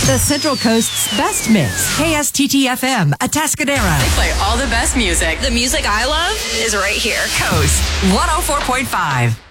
The Central Coast's best mix. KSTT-FM, Atascadero. They play all the best music. The music I love is right here. Coast 104.5.